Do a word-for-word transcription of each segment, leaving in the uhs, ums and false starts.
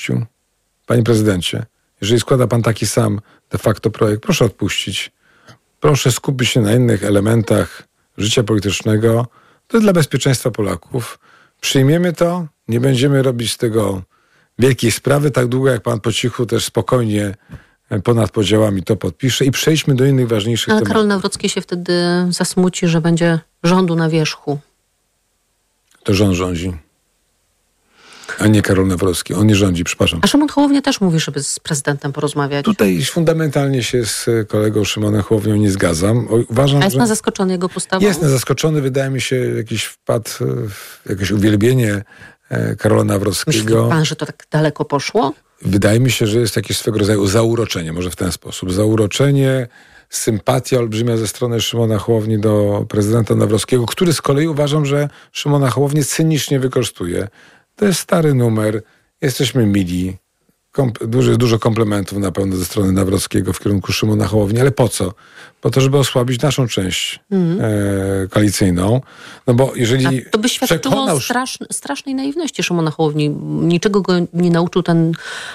odpuścił. Panie prezydencie, jeżeli składa pan taki sam de facto projekt, proszę odpuścić. Proszę skupić się na innych elementach życia politycznego. To jest dla bezpieczeństwa Polaków. Przyjmiemy to, nie będziemy robić z tego wielkiej sprawy, tak długo jak pan po cichu też spokojnie ponad podziałami to podpisze i przejdźmy do innych ważniejszych Ale tematów. Karol Nawrocki się wtedy zasmuci, że będzie rządu na wierzchu. To rząd rządzi, a nie Karol Nawrocki. On nie rządzi, przepraszam. A Szymon Hołownia też mówi, żeby z prezydentem porozmawiać. Tutaj fundamentalnie się z kolegą Szymonem Hołownią nie zgadzam. Uważam, A jest że pan zaskoczony jego postawą? Jest zaskoczony. Wydaje mi się, jakiś wpadł w jakieś uwielbienie Karola Nawrockiego. Myśli pan, że to tak daleko poszło? Wydaje mi się, że jest jakieś swego rodzaju zauroczenie, może w ten sposób. Zauroczenie, sympatia olbrzymia ze strony Szymona Hołowni do prezydenta Nawrockiego, który z kolei uważam, że Szymona Hołownię cynicznie wykorzystuje. To jest stary numer, jesteśmy mili, Komp- dużo, dużo komplementów na pewno ze strony Nawrockiego w kierunku Szymona Hołowni, ale po co? Po to, żeby osłabić naszą część mm. e, koalicyjną. No bo jeżeli A to by świadczyło przekonał... o strasz, strasznej naiwności Szymona Hołowni. Niczego go nie nauczył ten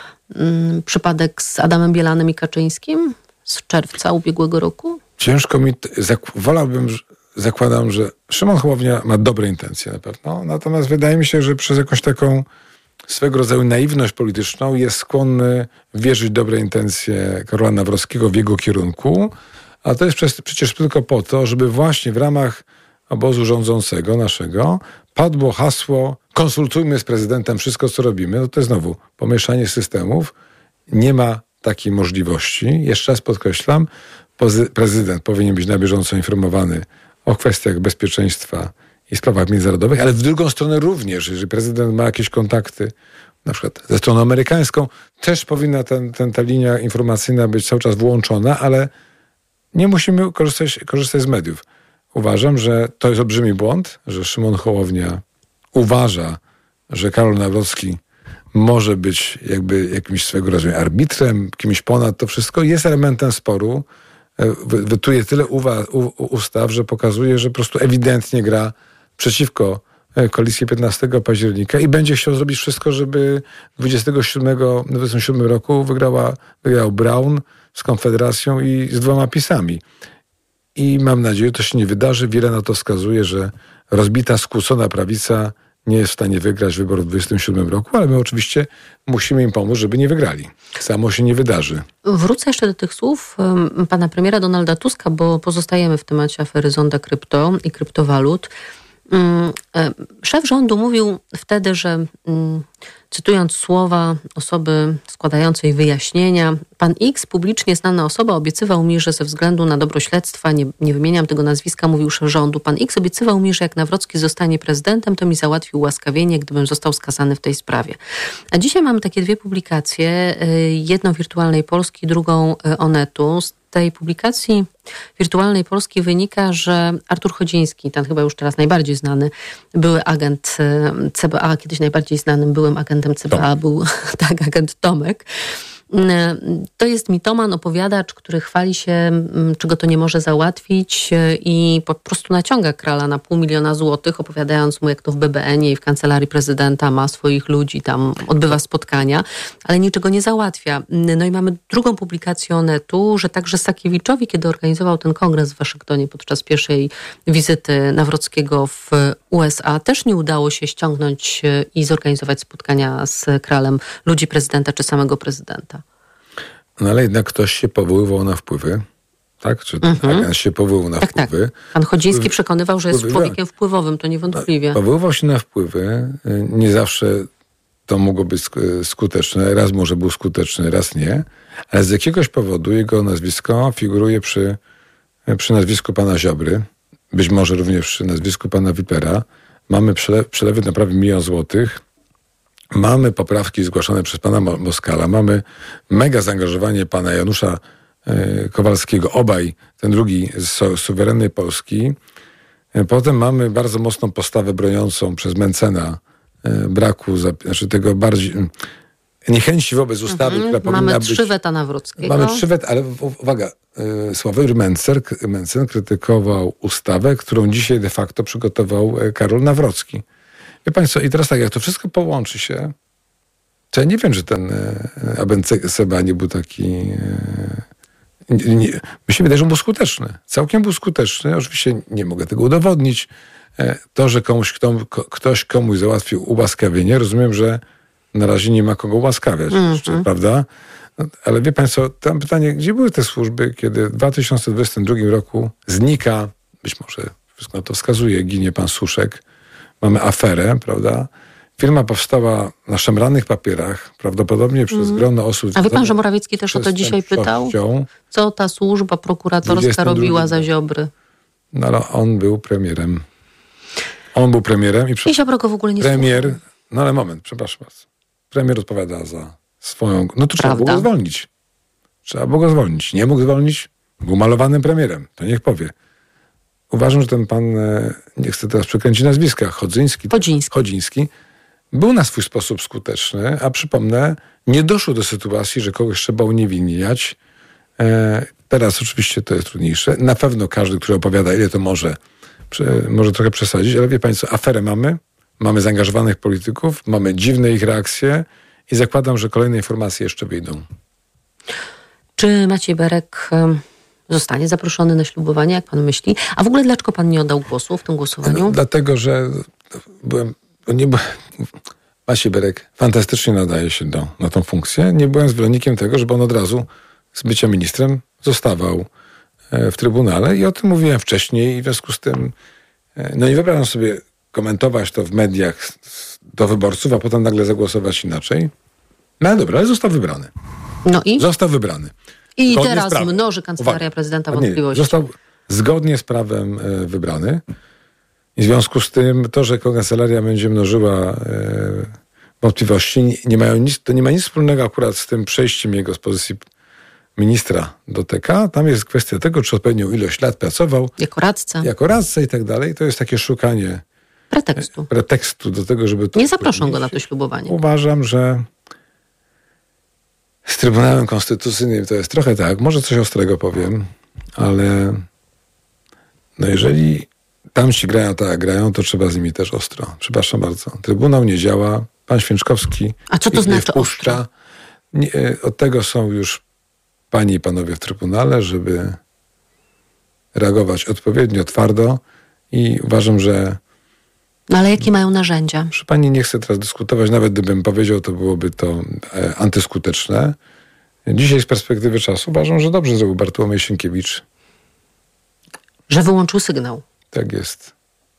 mm, przypadek z Adamem Bielanem i Kaczyńskim z czerwca ubiegłego roku? Ciężko mi... Zak- wolałbym... Zakładam, że Szymon Hołownia ma dobre intencje na pewno, natomiast wydaje mi się, że przez jakąś taką swego rodzaju naiwność polityczną jest skłonny wierzyć w dobre intencje Karola Nawrockiego w jego kierunku, a to jest przez, przecież tylko po to, żeby właśnie w ramach obozu rządzącego naszego padło hasło konsultujmy z prezydentem wszystko, co robimy. No to jest znowu pomieszanie systemów. Nie ma takiej możliwości. Jeszcze raz podkreślam, pozy- prezydent powinien być na bieżąco informowany o kwestiach bezpieczeństwa i sprawach międzynarodowych, ale w drugą stronę również, jeżeli prezydent ma jakieś kontakty, na przykład ze stroną amerykańską, też powinna ten, ten, ta linia informacyjna być cały czas włączona, ale nie musimy korzystać, korzystać z mediów. Uważam, że to jest olbrzymi błąd, że Szymon Hołownia uważa, że Karol Nawrocki może być jakby jakimś swego rodzaju arbitrem, kimś ponad to wszystko, jest elementem sporu, wytuje tyle uwa- u- ustaw, że pokazuje, że po prostu ewidentnie gra przeciwko koalicji piętnastego października i będzie chciał zrobić wszystko, żeby dwudziestego siódmego, dwudziestym siódmym roku wygrała, wygrał Braun z Konfederacją i z dwoma PiS-ami. I mam nadzieję, że to się nie wydarzy. Wiele na to wskazuje, że rozbita, skłócona prawica nie jest w stanie wygrać wyborów w dwudziestym siódmym roku, ale my oczywiście musimy im pomóc, żeby nie wygrali. Samo się nie wydarzy. Wrócę jeszcze do tych słów um, pana premiera Donalda Tuska, bo pozostajemy w temacie afery Zonda Krypto i kryptowalut. Um, um, szef rządu mówił wtedy, że um, cytując słowa osoby składającej wyjaśnienia, pan X, publicznie znana osoba, obiecywał mi, że ze względu na dobro śledztwa, nie, nie wymieniam tego nazwiska, mówił szef rządu, pan X obiecywał mi, że jak Nawrocki zostanie prezydentem, to mi załatwi ułaskawienie, gdybym został skazany w tej sprawie. A dzisiaj mamy takie dwie publikacje, jedną Wirtualnej Polski, drugą Onetu. Z tej publikacji Wirtualnej Polski wynika, że Artur Chodziński, ten chyba już teraz najbardziej znany, były agent C B A, kiedyś najbardziej znanym byłym agentem C B A był tak, agent Tomek. To jest mitoman, opowiadacz, który chwali się, czego to nie może załatwić i po prostu naciąga Krala na pół miliona złotych, opowiadając mu, jak to w B B N-ie i w kancelarii prezydenta ma swoich ludzi, tam odbywa spotkania, ale niczego nie załatwia. No i mamy drugą publikację Onetu, że także Sakiewiczowi, kiedy organizował ten kongres w Waszyngtonie podczas pierwszej wizyty Nawrockiego w U S A, też nie udało się ściągnąć i zorganizować spotkania z Kralem ludzi prezydenta czy samego prezydenta. No ale jednak ktoś się powoływał na wpływy, tak? Czy mm-hmm. agent się powoływał na tak, wpływy? Tak. Pan Chodziński wpływy, przekonywał, że jest wpływy, człowiekiem wpływowym, to niewątpliwie. Powoływał się na wpływy. Nie zawsze to mogło być skuteczne. Raz może był skuteczny, raz nie. Ale z jakiegoś powodu jego nazwisko figuruje przy, przy nazwisku pana Ziobry. Być może również przy nazwisku pana Wipera. Mamy przelew, przelewy na prawie milion złotych. Mamy poprawki zgłaszane przez pana Moskala, mamy mega zaangażowanie pana Janusza y, Kowalskiego, obaj, ten drugi z su- suwerennej Polski. Y, potem mamy bardzo mocną postawę broniącą przez Mencena y, braku, zap- znaczy tego bardziej y, niechęci wobec ustawy, mm-hmm. która powinna mamy być... Mamy trzy weta Nawrockiego. Mamy trzy weta, ale w, uwaga, y, Sławomir Mencen, Mencen krytykował ustawę, którą dzisiaj de facto przygotował Karol Nawrocki. Wie państwo, i teraz tak, jak to wszystko połączy się, To ja nie wiem, że ten Abent-Seba nie był taki... Nie, nie, mi się wydaje, że on był skuteczny. Całkiem był skuteczny. Oczywiście nie mogę tego udowodnić. To, że komuś, kto, ktoś komuś załatwił ułaskawienie, rozumiem, że na razie nie ma kogo ułaskawiać, mm-hmm. jeszcze, prawda? Ale wie państwo, tam pytanie, gdzie były te służby, kiedy w dwa tysiące dwudziestym drugim roku znika, być może wszystko na to wskazuje, ginie pan Suszek, mamy aferę, prawda? Firma powstała na szemranych papierach, prawdopodobnie przez mm. grono osób... A wie pan, że Morawiecki też o to dzisiaj pytał? Co ta służba prokuratorska robiła za Ziobry? No ale on był premierem. On był premierem i... I Ziobro go w ogóle nie Premier, słuchał. No ale moment, przepraszam bardzo. Premier odpowiada za swoją... No to trzeba było go zwolnić. Trzeba było go zwolnić. Nie mógł zwolnić, był malowanym premierem. To niech powie. Uważam, że ten pan, nie chcę teraz przekręcić nazwiska, Chodzyński, Chodziński. Chodziński, był na swój sposób skuteczny, a przypomnę, nie doszło do sytuacji, że kogoś trzeba uniewinniać. E, teraz oczywiście to jest trudniejsze. Na pewno każdy, który opowiada, ile to może, prze, może trochę przesadzić, ale wie państwo, aferę mamy, mamy zaangażowanych polityków, mamy dziwne ich reakcje i zakładam, że kolejne informacje jeszcze wyjdą. Czy Maciej Berek zostanie zaproszony na ślubowanie, jak pan myśli? A w ogóle dlaczego pan nie oddał głosu w tym głosowaniu? No, dlatego, że byłem... Nie, Maciej Berek fantastycznie nadaje się do, na tą funkcję. Nie byłem zwolennikiem tego, żeby on od razu z bycia ministrem zostawał w Trybunale i o tym mówiłem wcześniej i w związku z tym no nie wyobrażam sobie komentować to w mediach do wyborców, a potem nagle zagłosować inaczej. No ale dobra, ale został wybrany. No i? Został wybrany. I zgodnie teraz mnoży Kancelaria Uwaga. Prezydenta wątpliwości. Nie, został zgodnie z prawem wybrany. I w związku z tym to, że kancelaria będzie mnożyła e, wątpliwości, nie mają nic, to nie ma nic wspólnego akurat z tym przejściem jego z pozycji ministra do T K. Tam jest kwestia tego, czy odpowiednią ilość lat pracował. Jako radca. Jako radca i tak dalej. To jest takie szukanie pretekstu, pretekstu do tego, żeby... To nie zaproszą go na to ślubowanie. Uważam, że z Trybunałem Konstytucyjnym to jest trochę tak, może coś ostrego powiem, ale no jeżeli tam ci grają tak jak grają, to trzeba z nimi też ostro. Przepraszam bardzo. Trybunał nie działa, pan Święczkowski A co to znaczy ostro? Nie, od tego są już panie i panowie w Trybunale, żeby reagować odpowiednio, twardo i uważam, że... No ale jakie mają narzędzia? Proszę pani, nie chcę teraz dyskutować, nawet gdybym powiedział, to byłoby to e, antyskuteczne. Dzisiaj z perspektywy czasu uważam, że dobrze zrobił Bartłomiej Sienkiewicz. Że wyłączył sygnał. Tak jest.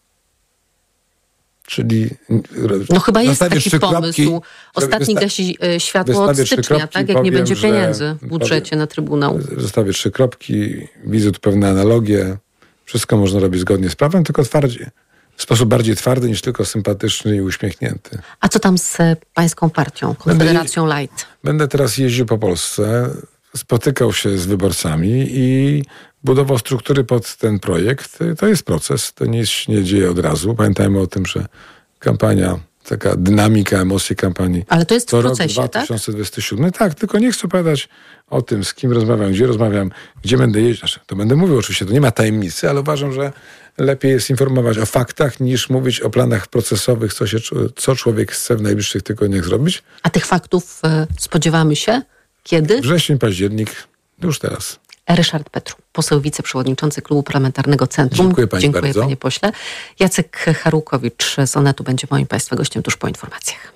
Czyli... No chyba jest taki pomysł. Kropki, Ostatni wysta- gasi światło od stycznia, kropki, tak? Jak powiem, nie będzie pieniędzy w budżecie powiem, na Trybunał. Zostawię trzy kropki, widzę tu pewne analogie. Wszystko można robić zgodnie z prawem, tylko twardziej. W sposób bardziej twardy niż tylko sympatyczny i uśmiechnięty. A co tam z pańską partią, Konfederacją będę, Light? Będę teraz jeździł po Polsce, spotykał się z wyborcami i budował struktury pod ten projekt. To jest proces, to nic się nie dzieje od razu. Pamiętajmy o tym, że kampania, taka dynamika, emocje kampanii. Ale to jest w procesie, rok dwa tysiące dwudziesty siódmy. Tak? tak, tylko nie chcę opowiadać o tym, z kim rozmawiam, gdzie rozmawiam, gdzie będę jeździć. Znaczy, to będę mówił oczywiście, to nie ma tajemnicy, ale uważam, że lepiej jest informować o faktach, niż mówić o planach procesowych, co, się, co człowiek chce w najbliższych tygodniach zrobić. A tych faktów y, spodziewamy się? Kiedy? Wrzesień, październik, już teraz. Ryszard Petru, poseł wiceprzewodniczący Klubu Parlamentarnego Centrum. Dziękuję pani Dziękuję bardzo. Panie pośle. Jacek Charłkowicz z Onetu będzie moim państwa gościem tuż po informacjach.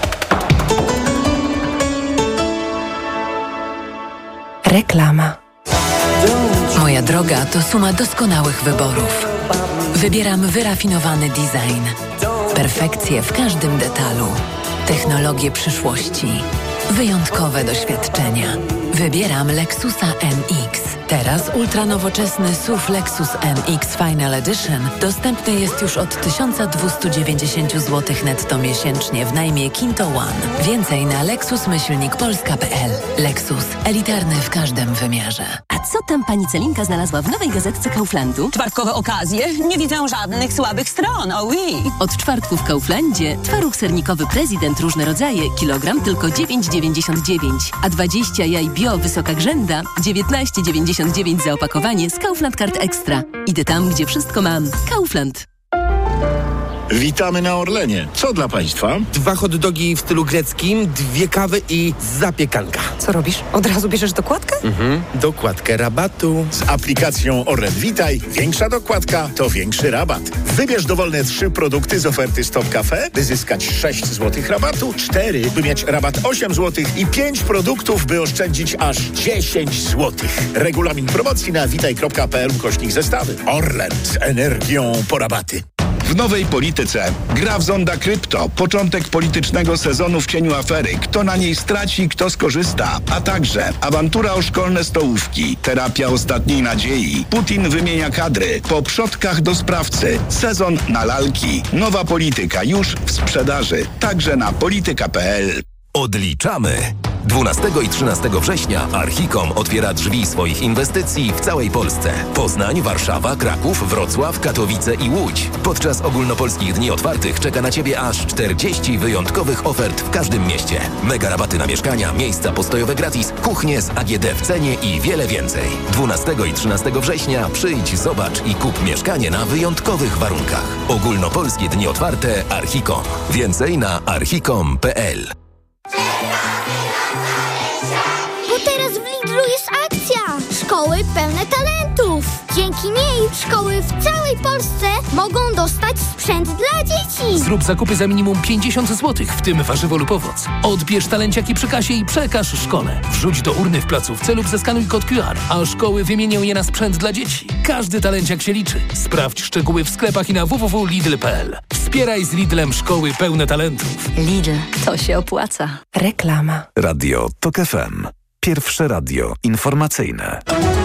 Reklama. Moja droga to suma doskonałych wyborów. Wybieram wyrafinowany design. Perfekcję w każdym detalu. Technologie przyszłości. Wyjątkowe doświadczenia. Wybieram Lexusa M X. Teraz ultranowoczesny S U V Lexus M X Final Edition dostępny jest już od tysiąc dwieście dziewięćdziesiąt złotych netto miesięcznie w najmie Kinto One. Więcej na lexus myślnik polska kropka p l. Lexus. Elitarny w każdym wymiarze. A co tam pani Celinka znalazła w nowej gazetce Kauflandu? Czwartkowe okazje? Nie widzę żadnych słabych stron, oh oui. Od czwartku w Kauflandzie twaróg sernikowy Prezydent różne rodzaje, kilogram tylko dziewięć dziewięćdziesiąt dziewięć, a dwadzieścia jaj bio wysoka grzęda dziewiętnaście dziewięćdziesiąt dziewięć za opakowanie z Kaufland Card Extra. Idę tam, gdzie wszystko mam. Kaufland. Witamy na Orlenie. Co dla Państwa? Dwa hot dogi w stylu greckim, dwie kawy i zapiekanka. Co robisz? Od razu bierzesz dokładkę? Mhm, dokładkę rabatu. Z aplikacją Orlen Witaj większa dokładka to większy rabat. Wybierz dowolne trzy produkty z oferty Stop Cafe, by zyskać sześć złotych rabatu, cztery, by mieć rabat osiem złotych i pięć produktów, by oszczędzić aż dziesięć złotych. Regulamin promocji na witaj.pl ukośnik zestawy. Orlen z energią po rabaty. W nowej polityce gra w zonda krypto, początek politycznego sezonu w cieniu afery, kto na niej straci, kto skorzysta, a także awantura o szkolne stołówki, terapia ostatniej nadziei, Putin wymienia kadry, po przodkach do sprawcy, sezon na lalki, nowa polityka już w sprzedaży, także na polityka kropka p l. Odliczamy! dwunastego i trzynastego września Archicom otwiera drzwi swoich inwestycji w całej Polsce. Poznań, Warszawa, Kraków, Wrocław, Katowice i Łódź. Podczas ogólnopolskich dni otwartych czeka na Ciebie aż czterdzieści wyjątkowych ofert w każdym mieście. Mega rabaty na mieszkania, miejsca postojowe gratis, kuchnie z A G D w cenie i wiele więcej. dwunastego i trzynastego września przyjdź, zobacz i kup mieszkanie na wyjątkowych warunkach. Ogólnopolskie dni otwarte Archicom. Więcej na archicom kropka p l. Bo teraz w Lidlu jest akcja! Szkoły pełne talentów! Dzięki niej szkoły w całej Polsce mogą dostać sprzęt dla dzieci! Zrób zakupy za minimum pięćdziesiąt złotych, w tym warzywo lub owoc. Odbierz talenciaki przy kasie i przekaż szkole. Wrzuć do urny w placówce lub zeskanuj kod Q R, a szkoły wymienią je na sprzęt dla dzieci. Każdy talenciak się liczy. Sprawdź szczegóły w sklepach i na w w w kropka lidl kropka p l. Wspieraj z Lidlem szkoły pełne talentów. Lidl, to się opłaca. Reklama. Radio Tok F M. Pierwsze radio informacyjne.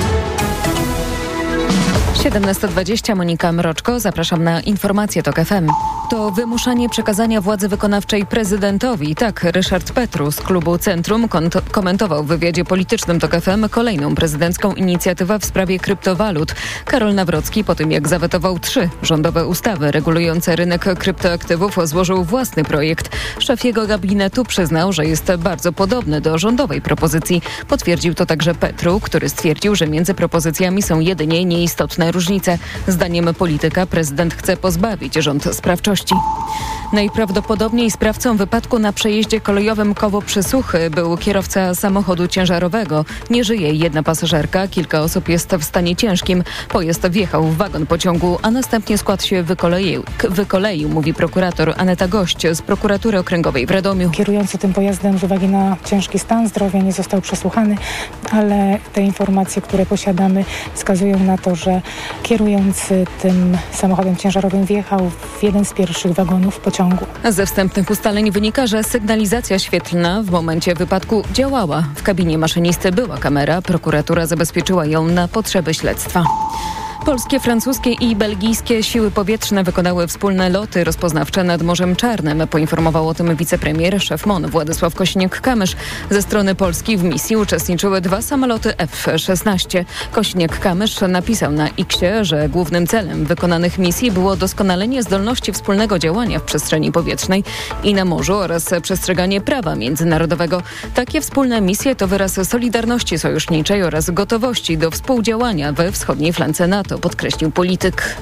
siedemnasta dwadzieścia, Monika Mroczko, zapraszam na informacje Tok F M. To wymuszanie przekazania władzy wykonawczej prezydentowi. Tak Ryszard Petru z klubu Centrum kont- komentował w wywiadzie politycznym Tok F M kolejną prezydencką inicjatywę w sprawie kryptowalut. Karol Nawrocki po tym, jak zawetował trzy rządowe ustawy regulujące rynek kryptoaktywów, złożył własny projekt. Szef jego gabinetu przyznał, że jest bardzo podobny do rządowej propozycji. Potwierdził to także Petru, który stwierdził, że między propozycjami są jedynie nieistotne różnice. Zdaniem polityka prezydent chce pozbawić rząd sprawczości. Najprawdopodobniej sprawcą wypadku na przejeździe kolejowym koło Przysuchy był kierowca samochodu ciężarowego. Nie żyje jedna pasażerka, kilka osób jest w stanie ciężkim. Pojazd wjechał w wagon pociągu, a następnie skład się wykoleił, wykoleił, mówi prokurator Aneta Gość z prokuratury okręgowej w Radomiu. Kierujący tym pojazdem z uwagi na ciężki stan zdrowia nie został przesłuchany, ale te informacje, które posiadamy, wskazują na to, że kierujący tym samochodem ciężarowym wjechał w jeden z pierwszych wagonów pociągu. Ze wstępnych ustaleń wynika, że sygnalizacja świetlna w momencie wypadku działała. W kabinie maszynisty była kamera, prokuratura zabezpieczyła ją na potrzeby śledztwa. Polskie, francuskie i belgijskie siły powietrzne wykonały wspólne loty rozpoznawcze nad Morzem Czarnym. Poinformował o tym wicepremier, szef M O N Władysław Kośniak-Kamysz. Ze strony Polski w misji uczestniczyły dwa samoloty F szesnaście. Kośniak-Kamysz napisał na X-ie, że głównym celem wykonanych misji było doskonalenie zdolności wspólnego działania w przestrzeni powietrznej i na morzu oraz przestrzeganie prawa międzynarodowego. Takie wspólne misje to wyraz solidarności sojuszniczej oraz gotowości do współdziałania we wschodniej flance NATO, podkreślił polityk.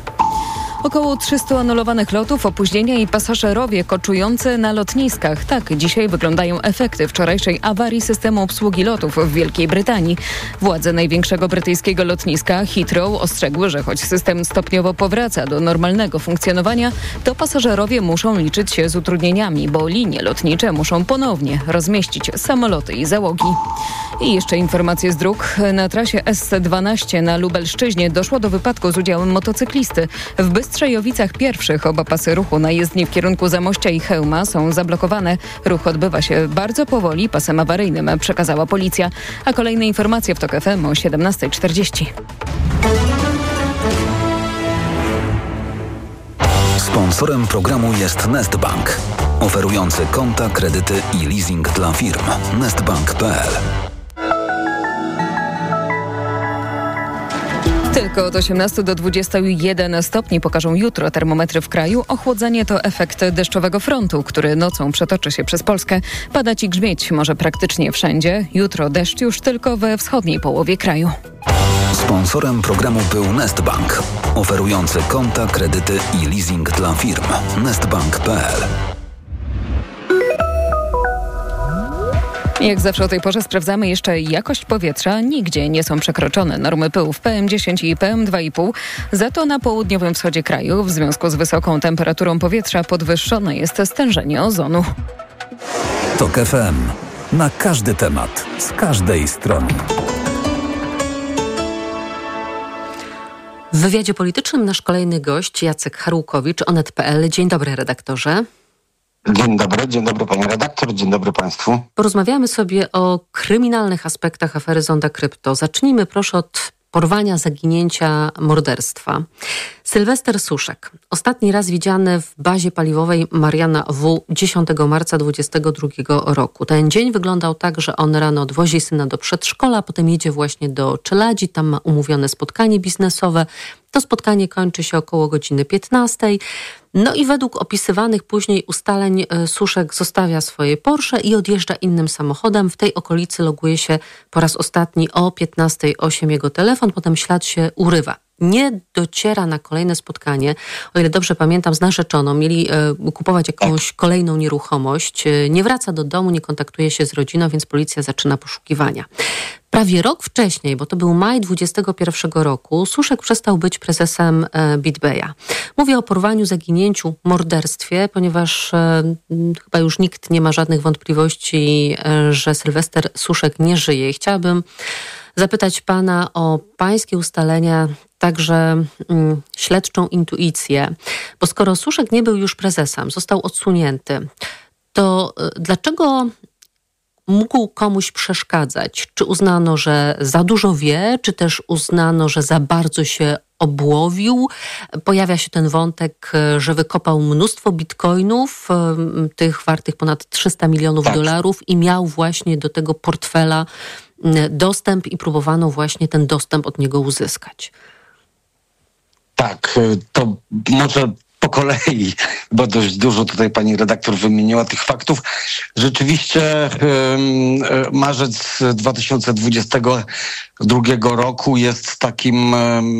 Około trzysta anulowanych lotów, opóźnienia i pasażerowie koczujący na lotniskach. Tak dzisiaj wyglądają efekty wczorajszej awarii systemu obsługi lotów w Wielkiej Brytanii. Władze największego brytyjskiego lotniska Heathrow ostrzegły, że choć system stopniowo powraca do normalnego funkcjonowania, to pasażerowie muszą liczyć się z utrudnieniami, bo linie lotnicze muszą ponownie rozmieścić samoloty i załogi. I jeszcze informacje z dróg. Na trasie S dwanaście na Lubelszczyźnie doszło do wypadku z udziałem motocyklisty. W Bystrzejowicach pierwszych oba pasy ruchu na jezdni w kierunku Zamościa i Chełma są zablokowane. Ruch odbywa się bardzo powoli, pasem awaryjnym, przekazała policja. A kolejne informacje w Tok F M o siedemnasta czterdzieści. Sponsorem programu jest Nestbank, oferujący konta, kredyty i leasing dla firm. nestbank kropka p l. Tylko od osiemnastu do dwudziestu jeden stopni pokażą jutro termometry w kraju. Ochłodzenie to efekt deszczowego frontu, który nocą przetoczy się przez Polskę. Padać i grzmieć może praktycznie wszędzie. Jutro deszcz już tylko we wschodniej połowie kraju. Sponsorem programu był Nestbank, oferujący konta, kredyty i leasing dla firm. nestbank kropka p l. Jak zawsze o tej porze sprawdzamy jeszcze jakość powietrza. Nigdzie nie są przekroczone normy pyłów P M dziesięć i P M dwa i pół. Za to na południowym wschodzie kraju w związku z wysoką temperaturą powietrza podwyższone jest stężenie ozonu. TOK F M. Na każdy temat, z każdej strony. W wywiadzie politycznym nasz kolejny gość Jacek Harłkowicz, Onet kropka p l. Dzień dobry, redaktorze. Dzień dobry, dzień dobry pani redaktor, dzień dobry państwu. Porozmawiamy sobie o kryminalnych aspektach afery Zonda Krypto. Zacznijmy proszę od porwania, zaginięcia, morderstwa. Sylwester Suszek. Ostatni raz widziany w bazie paliwowej Mariana W. dziesiątego marca dwudziestego drugiego roku. Ten dzień wyglądał tak, że on rano odwozi syna do przedszkola, potem jedzie właśnie do Czeladzi, tam ma umówione spotkanie biznesowe. To spotkanie kończy się około godziny piętnastej. No i według opisywanych później ustaleń Suszek zostawia swoje Porsche i odjeżdża innym samochodem. W tej okolicy loguje się po raz ostatni o piętnasta osiem jego telefon, potem ślad się urywa. Nie dociera na kolejne spotkanie. O ile dobrze pamiętam, z narzeczoną mieli e, kupować jakąś kolejną nieruchomość. E, nie wraca do domu, nie kontaktuje się z rodziną, więc policja zaczyna poszukiwania. Prawie rok wcześniej, bo to był maj dwudziestego pierwszego roku, Suszek przestał być prezesem e, BitBaya. Mówię o porwaniu, zaginięciu, morderstwie, ponieważ e, chyba już nikt nie ma żadnych wątpliwości, e, że Sylwester Suszek nie żyje. I chciałabym zapytać pana o pańskie ustalenia, także mm, śledczą intuicję, bo skoro Suszek nie był już prezesem, został odsunięty, to y, dlaczego mógł komuś przeszkadzać? Czy uznano, że za dużo wie, czy też uznano, że za bardzo się obłowił? Pojawia się ten wątek, że wykopał mnóstwo bitcoinów, y, tych wartych ponad trzysta milionów tak. dolarów i miał właśnie do tego portfela dostęp i próbowano właśnie ten dostęp od niego uzyskać. Tak, to może po kolei, bo dość dużo tutaj pani redaktor wymieniła tych faktów. Rzeczywiście marzec dwa tysiące dwudziestego drugiego roku jest takim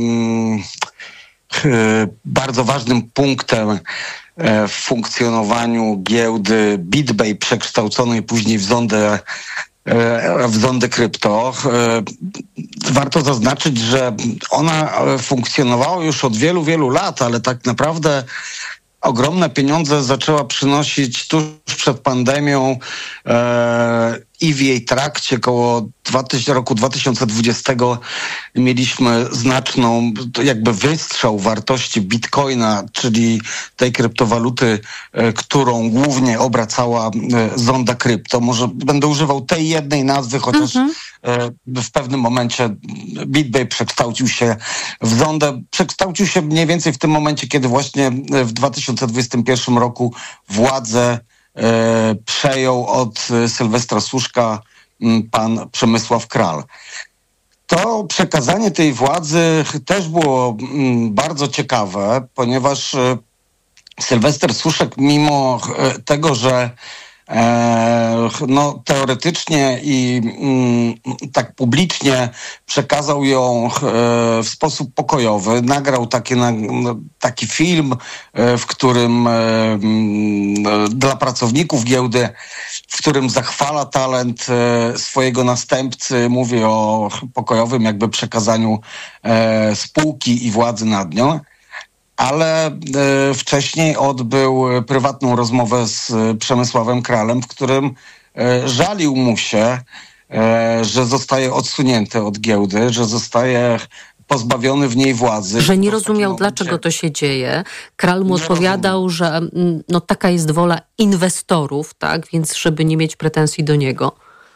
bardzo ważnym punktem w funkcjonowaniu giełdy BitBay, przekształconej później w Zondę w Zondę Krypto. Warto zaznaczyć, że ona funkcjonowała już od wielu, wielu lat, ale tak naprawdę ogromne pieniądze zaczęła przynosić tuż przed pandemią e, i w jej trakcie, koło roku dwa tysiące dwudziestego mieliśmy znaczną jakby wystrzał wartości bitcoina, czyli tej kryptowaluty, e, którą głównie obracała e, Zonda Krypto. Może będę używał tej jednej nazwy, chociaż mhm. e, w pewnym momencie BitBay przekształcił się w Zondę. Przekształcił się mniej więcej w tym momencie, kiedy właśnie w dwa tysiące dwudziestym pierwszym roku władzę e, przejął od Sylwestra Suszka pan Przemysław Kral. To przekazanie tej władzy też było bardzo ciekawe, ponieważ Sylwester Suszek, mimo tego, że e, no, teoretycznie i mm, tak publicznie przekazał ją e, w sposób pokojowy, nagrał taki, na, taki film, e, w którym e, m, dla pracowników giełdy, w którym zachwala talent e, swojego następcy, mówi o pokojowym jakby przekazaniu e, spółki i władzy nad nią. Ale e, wcześniej odbył prywatną rozmowę z Przemysławem Kralem, w którym e, żalił mu się, e, że zostaje odsunięty od giełdy, że zostaje pozbawiony w niej władzy. Że nie rozumiał, dlaczego to się dzieje. Kral mu odpowiadał, rozumiem. że no, taka jest wola inwestorów, tak, więc żeby nie mieć pretensji do niego.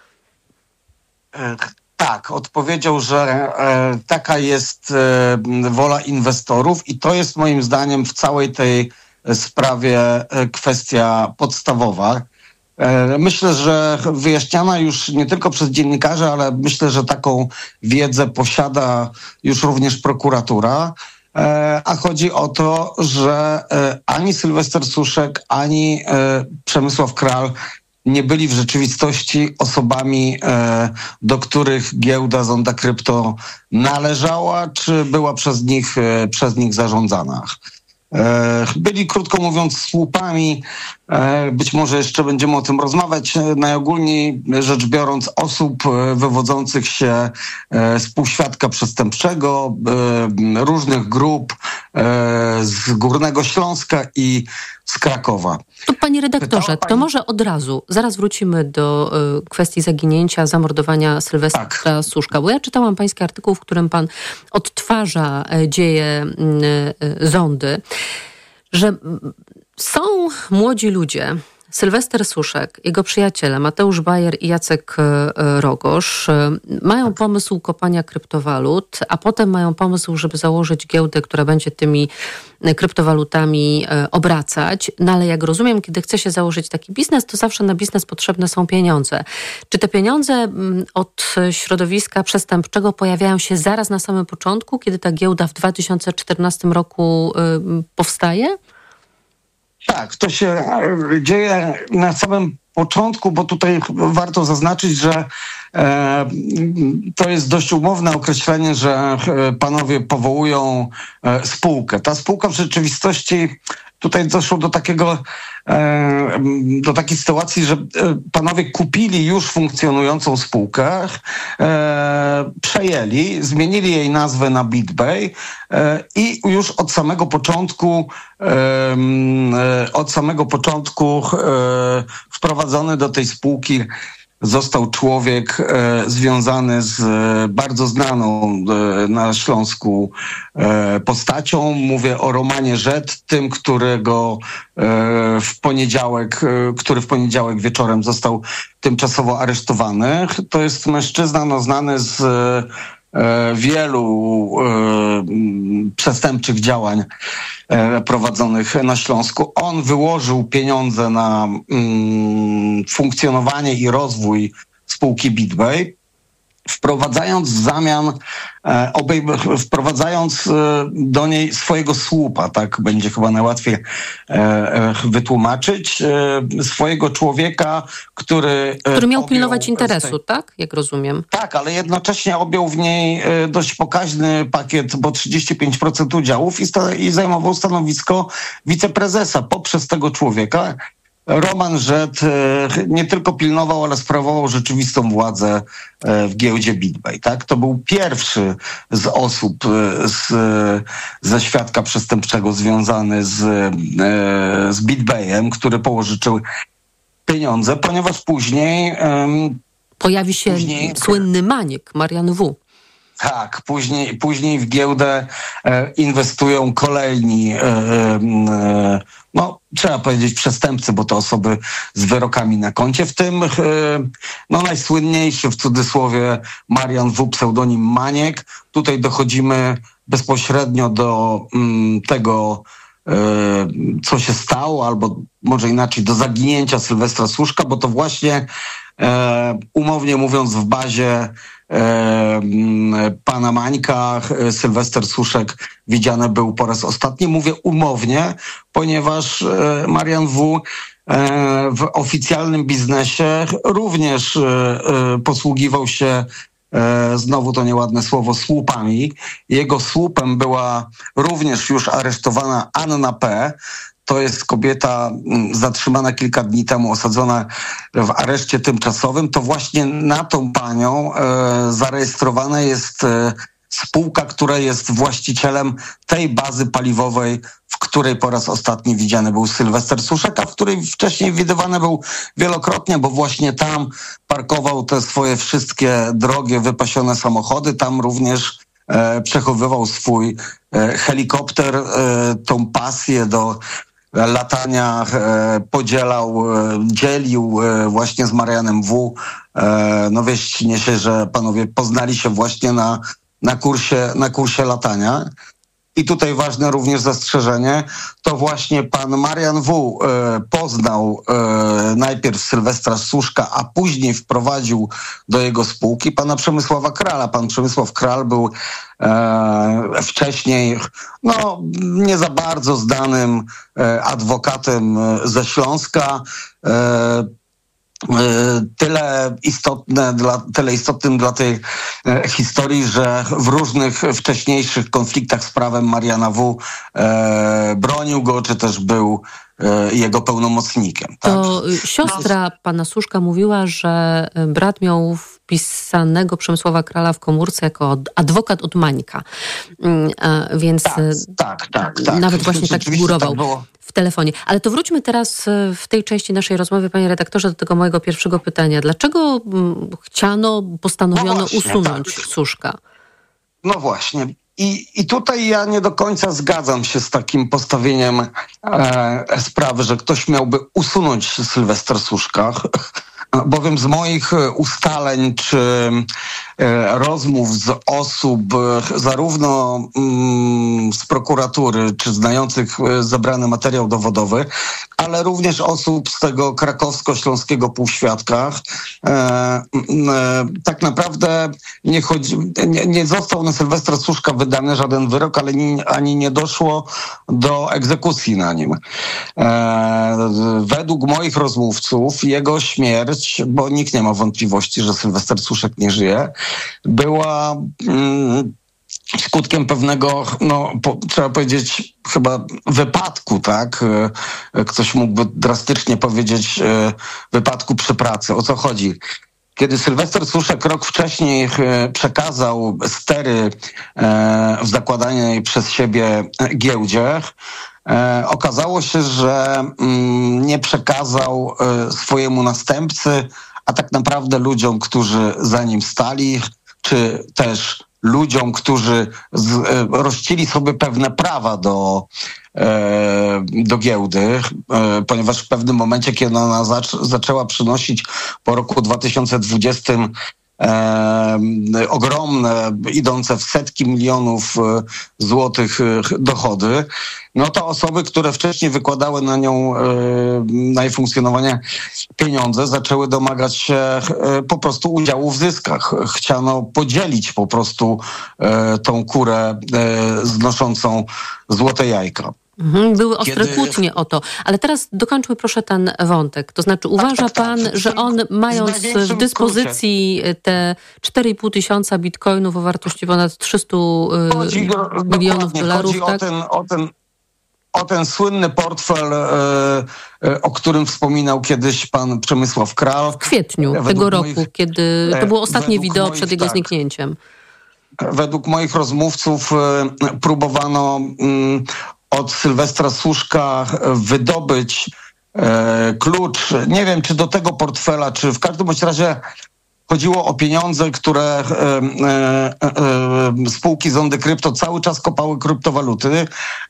E, Tak, odpowiedział, że e, taka jest e, wola inwestorów i to jest moim zdaniem w całej tej sprawie e, kwestia podstawowa, Myślę, że wyjaśniana już nie tylko przez dziennikarzy, ale myślę, że taką wiedzę posiada już również prokuratura. A chodzi o to, że ani Sylwester Suszek, ani Przemysław Kral nie byli w rzeczywistości osobami, do których giełda Zonda Krypto należała, czy była przez nich, przez nich zarządzana. Byli, krótko mówiąc, słupami. Być może jeszcze będziemy o tym rozmawiać. Najogólniej rzecz biorąc, osób wywodzących się z półświadka przestępczego, różnych grup z Górnego Śląska i z Krakowa. To panie redaktorze, to może od razu, zaraz wrócimy do y, kwestii zaginięcia, zamordowania Sylwestra tak. Suszka, bo ja czytałam pański artykuł, w którym pan odtwarza y, dzieje y, y, Zondy, że y, są młodzi ludzie, Sylwester Suszek, jego przyjaciele Mateusz Bajer i Jacek Rogosz mają pomysł kopania kryptowalut, a potem mają pomysł, żeby założyć giełdę, która będzie tymi kryptowalutami obracać. No ale jak rozumiem, kiedy chce się założyć taki biznes, to zawsze na biznes potrzebne są pieniądze. Czy te pieniądze od środowiska przestępczego pojawiają się zaraz na samym początku, kiedy ta giełda w dwa tysiące czternastym roku powstaje? Tak, to się dzieje na samym początku, bo tutaj warto zaznaczyć, że e, to jest dość umowne określenie, że panowie powołują e, spółkę. Ta spółka w rzeczywistości tutaj doszło do takiego, e, do takiej sytuacji, że panowie kupili już funkcjonującą spółkę, e, przejęli, zmienili jej nazwę na BitBay e, i już od samego początku e, od samego początku e, wprowadzony do tej spółki został człowiek e, związany z e, bardzo znaną e, na Śląsku e, postacią. Mówię o Romanie Rzet, tym, którego e, w poniedziałek, e, który w poniedziałek wieczorem został tymczasowo aresztowany. To jest mężczyzna no, znany z e, wielu e, przestępczych działań e, prowadzonych na Śląsku. On wyłożył pieniądze na mm, funkcjonowanie i rozwój spółki BitBay, wprowadzając w zamian, e, obej- wprowadzając e, do niej swojego słupa, tak będzie chyba najłatwiej e, e, wytłumaczyć, e, swojego człowieka, który... E, który miał pilnować interesu, tej... tak? Jak rozumiem. Tak, ale jednocześnie objął w niej e, dość pokaźny pakiet, bo trzydzieści pięć procent udziałów i, sta- i zajmował stanowisko wiceprezesa poprzez tego człowieka. Roman Rzet nie tylko pilnował, ale sprawował rzeczywistą władzę w giełdzie BitBay. Tak? To był pierwszy z osób z, ze świadka przestępczego związany z, z BitBayem, który położyczył pieniądze, ponieważ później... Pojawi się później, słynny maniek, Marian W. Tak, później, później w giełdę e, inwestują kolejni, e, e, no trzeba powiedzieć przestępcy, bo to osoby z wyrokami na koncie, w tym e, no najsłynniejszy w cudzysłowie Marian W., pseudonim Maniek. Tutaj dochodzimy bezpośrednio do m, tego, e, co się stało, albo może inaczej do zaginięcia Sylwestra Suszka, bo to właśnie e, umownie mówiąc w bazie E, pana Mańka Sylwester Suszek widziany był po raz ostatni. Mówię umownie, ponieważ e, Marian W. E, w oficjalnym biznesie również e, posługiwał się, e, znowu to nieładne słowo, słupami. Jego słupem była również już aresztowana Anna P., to jest kobieta zatrzymana kilka dni temu, osadzona w areszcie tymczasowym. To właśnie na tą panią e, zarejestrowana jest e, spółka, która jest właścicielem tej bazy paliwowej, w której po raz ostatni widziany był Sylwester Suszek, a w której wcześniej widywany był wielokrotnie, bo właśnie tam parkował te swoje wszystkie drogie, wypasione samochody. Tam również e, przechowywał swój e, helikopter, e, tą pasję do latania e, podzielał, e, dzielił e, właśnie z Marianem W. E, no wieść niesie, że panowie poznali się właśnie na, na, kursie, na kursie latania. i tutaj ważne również zastrzeżenie, to właśnie pan Marian W. E, poznał e, najpierw Sylwestra Suszka, a później wprowadził do jego spółki pana Przemysława Krala. Pan Przemysław Kral był e, wcześniej no, nie za bardzo znanym e, adwokatem ze Śląska. E, Tyle istotne dla, tyle istotnym dla tej e, historii, że w różnych wcześniejszych konfliktach z prawem Mariana W. E, bronił go, czy też był e, jego pełnomocnikiem. Tak? To siostra pana Suszka mówiła, że brat miał wpisanego Przemysława Krala w komórce jako adwokat od Mańka. A, więc tak, tak, tak, tak. Nawet właśnie tak górował. Tak w telefonie. Ale to wróćmy teraz w tej części naszej rozmowy, panie redaktorze, do tego mojego pierwszego pytania. Dlaczego chciano, postanowiono no właśnie, usunąć tak. Suszka? No właśnie. I, I tutaj ja nie do końca zgadzam się z takim postawieniem e, sprawy, że ktoś miałby usunąć Sylwestra Suszka, bowiem z moich ustaleń czy e, rozmów z osób e, zarówno mm, z prokuratury, czy znających e, zebrany materiał dowodowy, ale również osób z tego krakowsko-śląskiego półświadka, e, e, tak naprawdę nie, chodzi, nie, nie został na Sylwestra Suszka wydany żaden wyrok, ale nie, ani nie doszło do egzekucji na nim. E, według moich rozmówców jego śmierć, bo nikt nie ma wątpliwości, że Sylwester Suszek nie żyje, była mm, skutkiem pewnego, no po, trzeba powiedzieć, chyba wypadku, tak? Ktoś mógłby drastycznie powiedzieć wypadku przy pracy. O co chodzi? Kiedy Sylwester Suszek rok wcześniej przekazał stery w zakładanej przez siebie giełdzie, E, okazało się, że mm, nie przekazał e, swojemu następcy, a tak naprawdę ludziom, którzy za nim stali, czy też ludziom, którzy z, e, rościli sobie pewne prawa do, e, do giełdy, e, ponieważ w pewnym momencie, kiedy ona zac- zaczęła przynosić po roku dwa tysiące dwudziestym E, ogromne, idące w setki milionów e, złotych e, dochody, no to osoby, które wcześniej wykładały na nią, e, na jej funkcjonowanie pieniądze, zaczęły domagać się e, po prostu udziału w zyskach. Chciano podzielić po prostu e, tą kurę e, znoszącą złote jajka. Mhm, były ostre Kiedy... kłótnie o to. Ale teraz dokończmy proszę ten wątek. To znaczy uważa tak, tak, pan, tak. że on mając w dyspozycji skrócie. te cztery i pół tysiąca bitcoinów o wartości ponad trzysta chodzi, milionów dolarów, chodzi tak? o ten, o ten, o ten słynny portfel, e, e, o którym wspominał kiedyś pan Przemysław Kral. W kwietniu według tego roku, moich, kiedy to było ostatnie wideo moich, przed jego tak. zniknięciem. Według moich rozmówców e, próbowano mm, od Sylwestra Suszka wydobyć e, klucz, nie wiem czy do tego portfela, czy w każdym bądź razie chodziło o pieniądze, które e, e, e, spółki Zondy Krypto cały czas kopały kryptowaluty,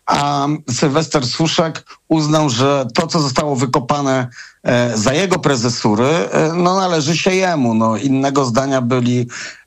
a Sylwester Suszek uznał, że to, co zostało wykopane e, za jego prezesury, e, no należy się jemu. No, innego zdania byli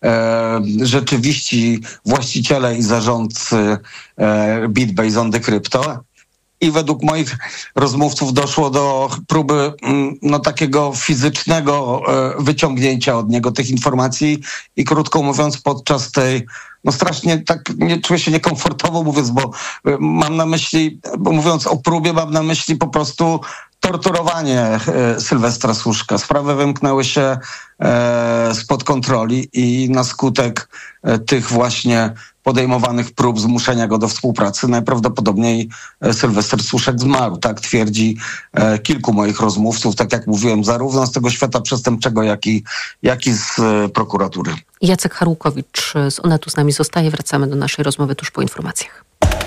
e, rzeczywiści właściciele i zarządcy e, BitBay Zondy Krypto. I według moich rozmówców doszło do próby no, takiego fizycznego e, wyciągnięcia od niego tych informacji i krótko mówiąc podczas tej, no strasznie tak nie czuję się niekomfortowo mówiąc, bo e, mam na myśli, bo mówiąc o próbie mam na myśli po prostu torturowanie e, Sylwestra Suszka. Sprawy wymknęły się e, spod kontroli i na skutek e, tych właśnie podejmowanych prób zmuszenia go do współpracy najprawdopodobniej Sylwester Suszek zmarł. Tak twierdzi e, kilku moich rozmówców, tak jak mówiłem, zarówno z tego świata przestępczego, jak i, jak i z e, prokuratury. Jacek Harłukowicz z Onetu z nami zostaje. Wracamy do naszej rozmowy tuż po informacjach.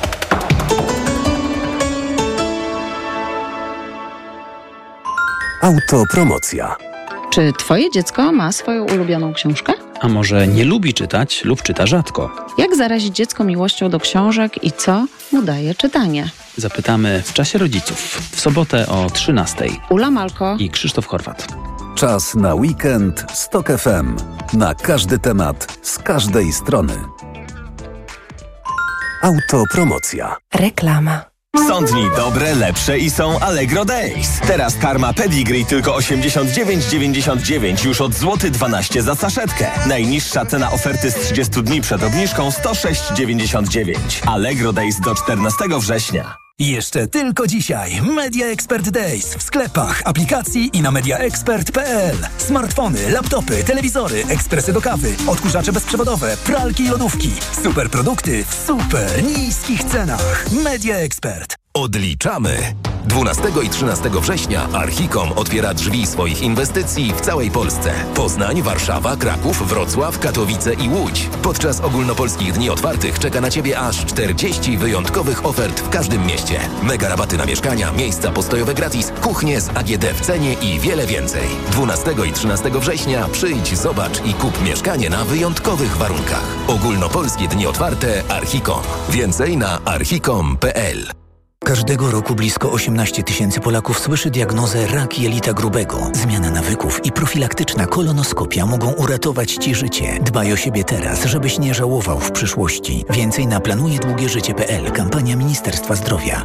Autopromocja. Czy twoje dziecko ma swoją ulubioną książkę? A może nie lubi czytać lub czyta rzadko? Jak zarazić dziecko miłością do książek i co mu daje czytanie? Zapytamy w Czasie Rodziców w sobotę o trzynastej. Ula Malko i Krzysztof Horwat. Czas na weekend z Tok F M. Na każdy temat, z każdej strony. Autopromocja. Reklama. Są dni dobre, lepsze i są Allegro Days. Teraz karma Pedigree tylko osiemdziesiąt dziewięć dziewięćdziesiąt dziewięć już od złoty dwanaście za saszetkę. Najniższa cena oferty z trzydziestu dni przed obniżką sto sześć dziewięćdziesiąt dziewięć. Allegro Days do czternastego września. Jeszcze tylko dzisiaj Media Expert Days w sklepach, aplikacji i na media expert kropka p l. Smartfony, laptopy, telewizory, ekspresy do kawy, odkurzacze bezprzewodowe, pralki i lodówki. Super produkty w super niskich cenach. Media Expert. Odliczamy! dwunastego i trzynastego września Archicom otwiera drzwi swoich inwestycji w całej Polsce. Poznań, Warszawa, Kraków, Wrocław, Katowice i Łódź. Podczas ogólnopolskich dni otwartych czeka na Ciebie aż czterdzieści wyjątkowych ofert w każdym mieście. Mega rabaty na mieszkania, miejsca postojowe gratis, kuchnie z A G D w cenie i wiele więcej. dwunastego i trzynastego września przyjdź, zobacz i kup mieszkanie na wyjątkowych warunkach. Ogólnopolskie dni otwarte Archicom. Więcej na archicom kropka p l. Każdego roku blisko osiemnaście tysięcy Polaków słyszy diagnozę rak jelita grubego. Zmiana nawyków i profilaktyczna kolonoskopia mogą uratować Ci życie. Dbaj o siebie teraz, żebyś nie żałował w przyszłości. Więcej na planuje długie życie kropka p l. Kampania Ministerstwa Zdrowia.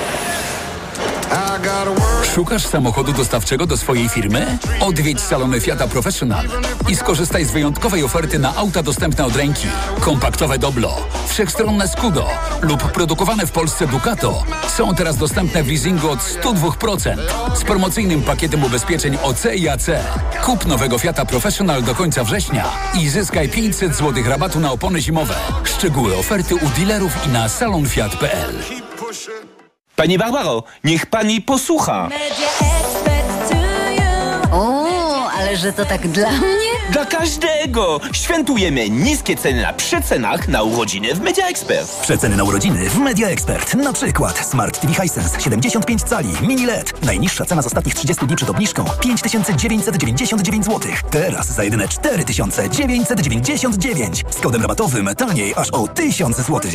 Szukasz samochodu dostawczego do swojej firmy? Odwiedź salony Fiata Professional i skorzystaj z wyjątkowej oferty na auta dostępne od ręki. Kompaktowe Doblo, wszechstronne Scudo lub produkowane w Polsce Ducato są teraz dostępne w leasingu od sto dwa procent z promocyjnym pakietem ubezpieczeń O C i A C. Kup nowego Fiata Professional do końca września i zyskaj pięćset złotych rabatu na opony zimowe. Szczegóły oferty u dealerów i na salon fiat kropka p l. Pani Barbaro, niech pani posłucha. O, ale że to tak dla mnie? Dla każdego. Świętujemy niskie ceny na przecenach na urodziny w Media Expert. Przeceny na urodziny w Media Expert. Na przykład Smart T V Hisense siedemdziesiąt pięć cali, mini L E D. Najniższa cena z ostatnich trzydziestu dni przed obniżką pięć tysięcy dziewięćset dziewięćdziesiąt dziewięć złotych. Teraz za jedyne cztery tysiące dziewięćset dziewięćdziesiąt dziewięć. Z kodem rabatowym taniej aż o tysiąc złotych.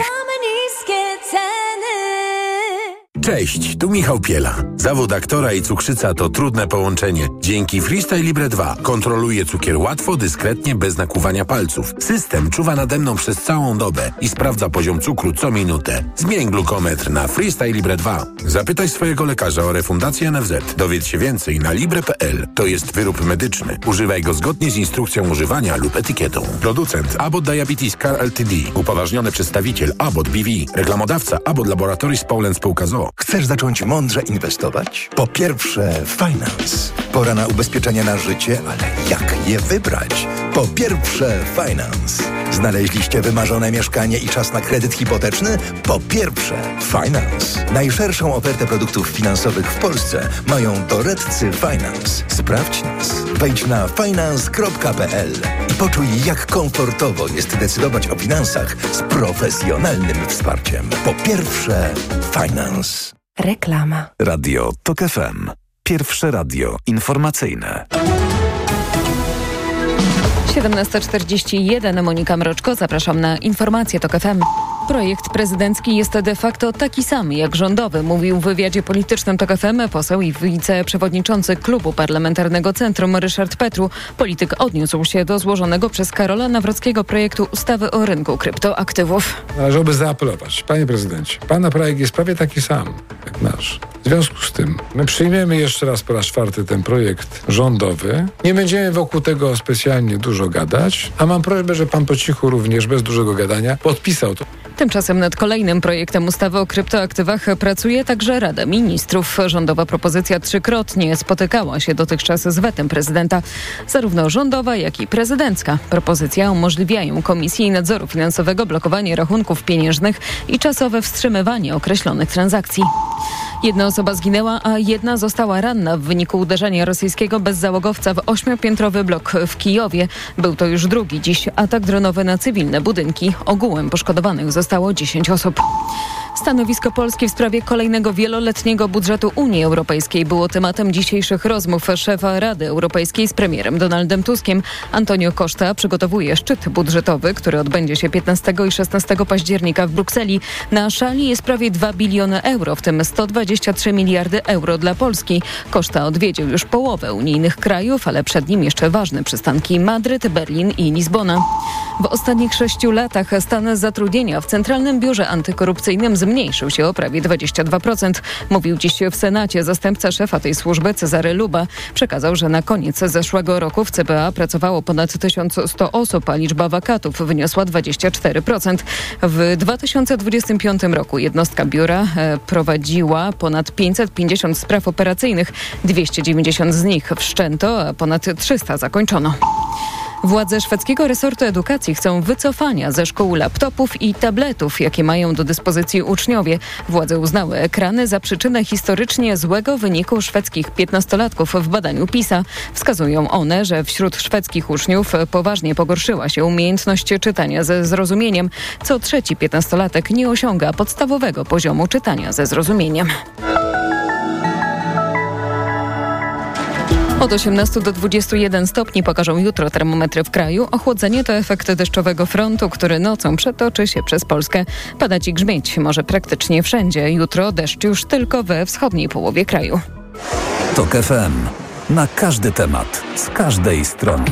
Cześć, tu Michał Piela. Zawód aktora i cukrzyca to trudne połączenie. Dzięki Freestyle Libre dwa kontroluję cukier łatwo, dyskretnie, bez nakłuwania palców. System czuwa nade mną przez całą dobę i sprawdza poziom cukru co minutę. Zmień glukometr na Freestyle Libre dwa. Zapytaj swojego lekarza o refundację N F Z. Dowiedz się więcej na libre kropka p l. To jest wyrób medyczny. Używaj go zgodnie z instrukcją używania lub etykietą. Producent Abbott Diabetes Care Ltd. Upoważniony przedstawiciel Abbott B V. Reklamodawca Abbott Laboratories Poland Spółka z o o. Chcesz zacząć mądrze inwestować? Po pierwsze, Finance. Pora na ubezpieczenie na życie, ale jak je wybrać? Po pierwsze, Finance. Znaleźliście wymarzone mieszkanie i czas na kredyt hipoteczny? Po pierwsze, Finance. Najszerszą ofertę produktów finansowych w Polsce mają doradcy Finance. Sprawdź nas. Wejdź na finance kropka p l i poczuj, jak komfortowo jest decydować o finansach z profesjonalnym wsparciem. Po pierwsze, Finance. Reklama. Radio Tok F M. Pierwsze radio informacyjne. siedemnasta czterdzieści jeden, Monika Mroczko, zapraszam na informacje Tok F M. Projekt prezydencki jest de facto taki sam jak rządowy, mówił w wywiadzie politycznym Tok F M poseł i wiceprzewodniczący Klubu Parlamentarnego Centrum Ryszard Petru. Polityk odniósł się do złożonego przez Karola Nawrockiego projektu ustawy o rynku kryptoaktywów. Należałoby zaapelować. Panie prezydencie, pana projekt jest prawie taki sam jak nasz. W związku z tym my przyjmiemy jeszcze raz po raz czwarty ten projekt rządowy. Nie będziemy wokół tego specjalnie dużo gadać, a mam prośbę, że pan po cichu również, bez dużego gadania, podpisał to. Tymczasem nad kolejnym projektem ustawy o kryptoaktywach pracuje także Rada Ministrów. Rządowa propozycja trzykrotnie spotykała się dotychczas z wetem prezydenta. Zarówno rządowa, jak i prezydencka propozycja umożliwiają Komisji Nadzoru Finansowego blokowanie rachunków pieniężnych i czasowe wstrzymywanie określonych transakcji. Jedna osoba zginęła, a jedna została ranna w wyniku uderzenia rosyjskiego bezzałogowca w ośmiopiętrowy blok w Kijowie. Był to już drugi dziś atak dronowy na cywilne budynki. Ogółem poszkodowanych zostało dziesięć osób. Stanowisko Polski w sprawie kolejnego wieloletniego budżetu Unii Europejskiej było tematem dzisiejszych rozmów szefa Rady Europejskiej z premierem Donaldem Tuskiem. Antonio Costa przygotowuje szczyt budżetowy, który odbędzie się piętnastego i szesnastego października w Brukseli. Na szali jest prawie dwa biliony euro, w tym sto dwadzieścia trzy miliardy euro dla Polski. Costa odwiedził już połowę unijnych krajów, ale przed nim jeszcze ważne przystanki Madryt, Berlin i Lizbona. W ostatnich sześciu latach stan zatrudnienia w Centralnym Biurze Antykorupcyjnym zmniejszył się o prawie dwadzieścia dwa procent. Mówił dziś w Senacie zastępca szefa tej służby Cezary Luba. Przekazał, że na koniec zeszłego roku w C B A pracowało ponad tysiąc sto osób, a liczba wakatów wyniosła dwadzieścia cztery procent. W dwa tysiące dwudziestym piątym roku jednostka biura prowadziła ponad pięćset pięćdziesiąt spraw operacyjnych. dwieście dziewięćdziesiąt z nich wszczęto, a ponad trzysta zakończono. Władze szwedzkiego resortu edukacji chcą wycofania ze szkół laptopów i tabletów, jakie mają do dyspozycji uczniowie. Władze uznały ekrany za przyczynę historycznie złego wyniku szwedzkich piętnastolatków w badaniu PISA. Wskazują one, że wśród szwedzkich uczniów poważnie pogorszyła się umiejętność czytania ze zrozumieniem. Co trzeci piętnastolatek nie osiąga podstawowego poziomu czytania ze zrozumieniem. Od osiemnastu do dwudziestu jeden stopni pokażą jutro termometry w kraju. Ochłodzenie to efekt deszczowego frontu, który nocą przetoczy się przez Polskę. Padać i grzmieć może praktycznie wszędzie. Jutro deszcz już tylko we wschodniej połowie kraju. TOK F M. Na każdy temat, z każdej strony.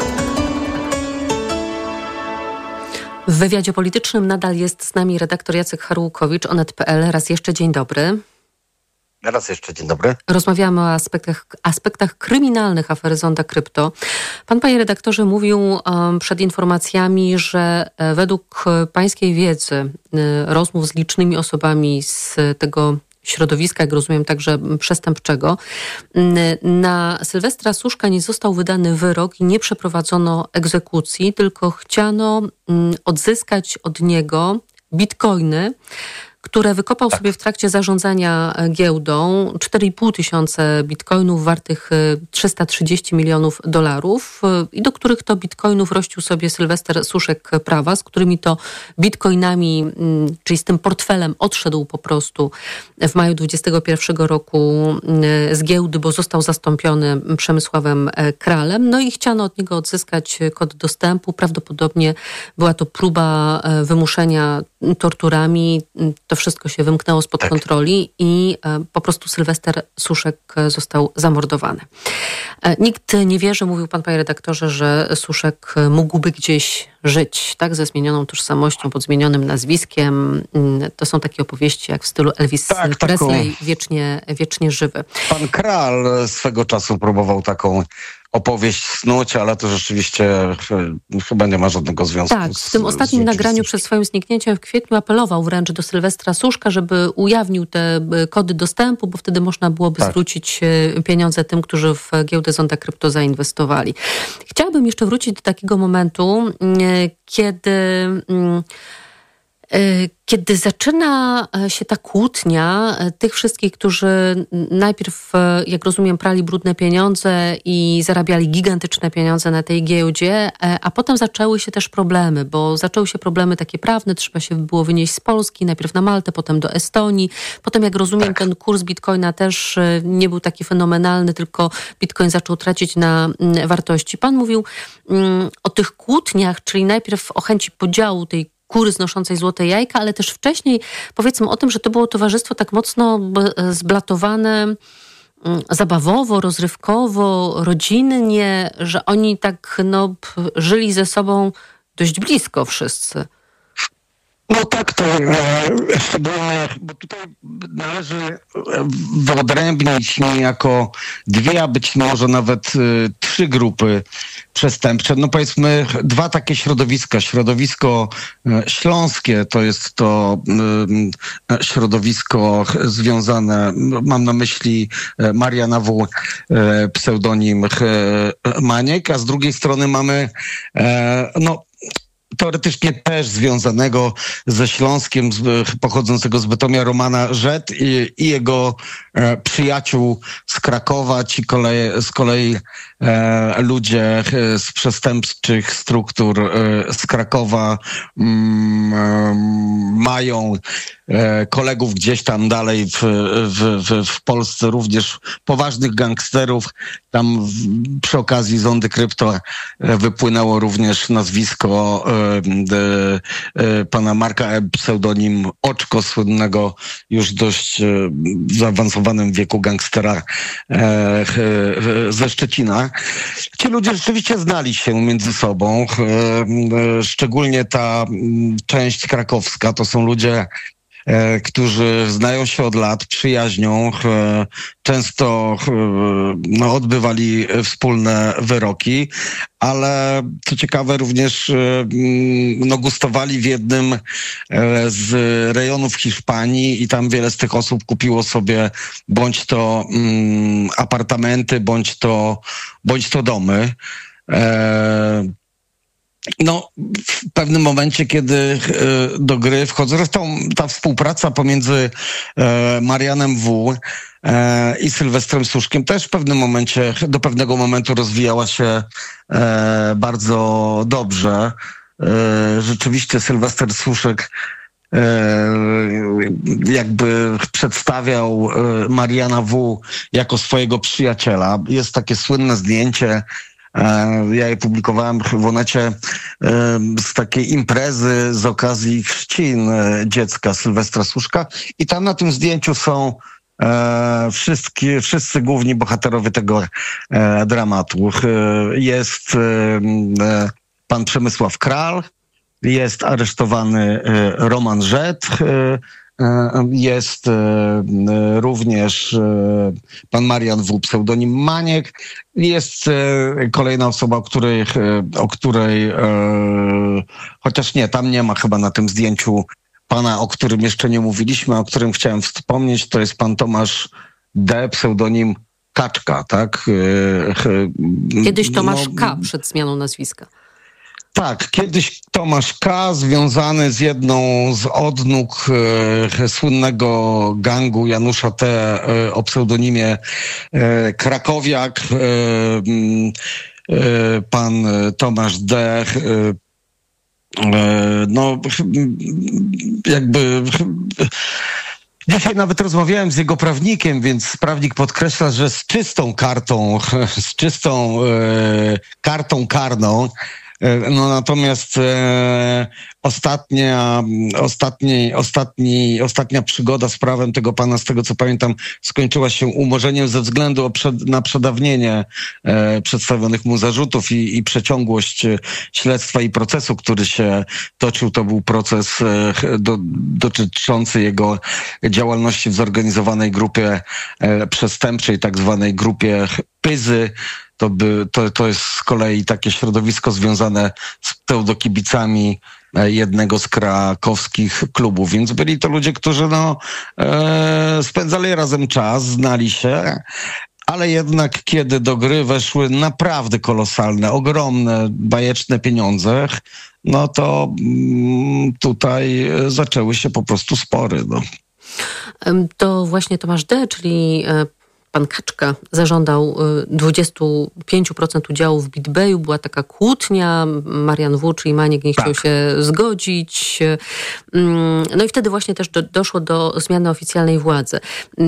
W wywiadzie politycznym nadal jest z nami redaktor Jacek Harłukowicz, Onet kropka pe el. Raz jeszcze dzień dobry. Raz jeszcze dzień dobry. Rozmawiamy o aspektach, aspektach kryminalnych afery Zonda Krypto. Pan, panie redaktorze, mówił um, przed informacjami, że e, według pańskiej wiedzy, e, rozmów z licznymi osobami z tego środowiska, jak rozumiem, także przestępczego, na Sylwestra Suszka nie został wydany wyrok i nie przeprowadzono egzekucji, tylko chciano um, odzyskać od niego bitcoiny, które wykopał sobie w trakcie zarządzania giełdą, cztery i pół tysiące bitcoinów wartych trzysta trzydzieści milionów dolarów i do których to bitcoinów rościł sobie Sylwester Suszek-Prawa, z którymi to bitcoinami, czyli z tym portfelem odszedł po prostu w maju dwudziestego pierwszego roku z giełdy, bo został zastąpiony Przemysławem Kralem. No i chciano od niego odzyskać kod dostępu. Prawdopodobnie była to próba wymuszenia torturami. To wszystko się wymknęło spod tak. kontroli i e, po prostu Sylwester Suszek został zamordowany. E, nikt nie wierzy, mówił pan, panie redaktorze, że Suszek mógłby gdzieś żyć, tak, ze zmienioną tożsamością, pod zmienionym nazwiskiem. To są takie opowieści jak w stylu Elvis tak, Presley, taką... wiecznie, wiecznie żywy. Pan Kral swego czasu próbował taką opowieść snuć, ale to rzeczywiście chyba nie ma żadnego związku. Tak, z, w tym ostatnim nagraniu przed swoim zniknięciem w kwietniu apelował wręcz do Sylwestra Suszka, żeby ujawnił te kody dostępu, bo wtedy można byłoby tak. zwrócić pieniądze tym, którzy w giełdę Zonda Krypto zainwestowali. Chciałabym jeszcze wrócić do takiego momentu, kiedy... Kiedy zaczyna się ta kłótnia tych wszystkich, którzy najpierw, jak rozumiem, prali brudne pieniądze i zarabiali gigantyczne pieniądze na tej giełdzie, a potem zaczęły się też problemy, bo zaczęły się problemy takie prawne, trzeba się było wynieść z Polski, najpierw na Maltę, potem do Estonii. Potem, jak rozumiem, tak. ten kurs bitcoina też nie był taki fenomenalny, tylko bitcoin zaczął tracić na wartości. Pan mówił um, o tych kłótniach, czyli najpierw o chęci podziału tej kury znoszącej złote jajka, ale też wcześniej powiedzmy o tym, że to było towarzystwo tak mocno zblatowane zabawowo, rozrywkowo, rodzinnie, że oni tak no, żyli ze sobą dość blisko wszyscy. No tak, to e, szczególnie, bo tutaj należy wyodrębnić niejako dwie, a być może nawet e, trzy grupy przestępcze. No powiedzmy dwa takie środowiska. Środowisko e, śląskie to jest to e, środowisko związane, mam na myśli e, Mariana W., e, pseudonim e, Maniek, a z drugiej strony mamy e, no teoretycznie też związanego ze Śląskiem, z, pochodzącego z Bytomia Romana Rzet i, i jego e, przyjaciół z Krakowa. Ci kolei, z kolei e, ludzie z przestępczych struktur e, z Krakowa mm, e, mają kolegów gdzieś tam dalej w, w, w, w Polsce, również poważnych gangsterów. Tam w, przy okazji zondy krypto wypłynęło również nazwisko e, e, pana Marka E., pseudonim Oczko, słynnego już dość e, w zaawansowanym wieku gangstera e, e, ze Szczecina. Ci ludzie rzeczywiście znali się między sobą, e, e, szczególnie ta m, część krakowska, to są ludzie, E, którzy znają się od lat, przyjaźnią, e, często e, no, odbywali wspólne wyroki, ale co ciekawe również e, no, gustowali w jednym e, z rejonów Hiszpanii i tam wiele z tych osób kupiło sobie bądź to mm, apartamenty, bądź to, bądź to domy. E, No, w pewnym momencie, kiedy e, do gry wchodzą, zresztą ta współpraca pomiędzy e, Marianem W. e, i Sylwestrem Suszkiem też w pewnym momencie, do pewnego momentu rozwijała się e, bardzo dobrze. E, rzeczywiście Sylwester Suszek e, jakby przedstawiał e, Mariana W. jako swojego przyjaciela. Jest takie słynne zdjęcie, ja je publikowałem w Onecie z takiej imprezy z okazji chrzcin dziecka Sylwestra Suszka i tam na tym zdjęciu są wszystkie, wszyscy główni bohaterowie tego dramatu. Jest pan Przemysław Kral, jest aresztowany Roman Rzet, jest również pan Marian W., pseudonim Maniek. Jest kolejna osoba, o której, o której chociaż nie, tam nie ma chyba na tym zdjęciu pana, o którym jeszcze nie mówiliśmy, o którym chciałem wspomnieć. To jest pan Tomasz D., pseudonim Kaczka, tak? Kiedyś Tomasz no, K. przed zmianą nazwiska. Tak, kiedyś Tomasz K., związany z jedną z odnóg e, słynnego gangu Janusza T. E, o pseudonimie e, Krakowiak, e, e, pan Tomasz D., e, e, no jakby... Dzisiaj nawet rozmawiałem z jego prawnikiem, więc prawnik podkreśla, że z czystą kartą, z czystą e, kartą karną. No natomiast e, ostatnia, ostatni, ostatni, ostatnia przygoda z prawem tego pana, z tego co pamiętam, skończyła się umorzeniem ze względu przed, na przedawnienie e, przedstawionych mu zarzutów i, i przeciągłość śledztwa i procesu, który się toczył. To był proces e, do, dotyczący jego działalności w zorganizowanej grupie e, przestępczej, tak zwanej grupie Pyzy. To, by, to, to jest z kolei takie środowisko związane z pseudokibicami jednego z krakowskich klubów. Więc byli to ludzie, którzy no, e, spędzali razem czas, znali się, ale jednak kiedy do gry weszły naprawdę kolosalne, ogromne, bajeczne pieniądze, no to mm, tutaj zaczęły się po prostu spory. No. To właśnie Tomasz D., czyli pan Kaczka, zażądał dwadzieścia pięć procent udziału w BitBayu. Była taka kłótnia. Marian W., czyli Maniek, nie chciał tak. się zgodzić. No i wtedy właśnie też do, doszło do zmiany oficjalnej władzy.